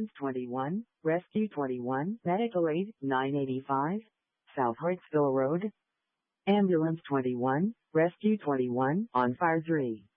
Ambulance 21, Rescue 21, Medical Aid 985, South Hartsville Road. Ambulance 21, Rescue 21, on fire 3.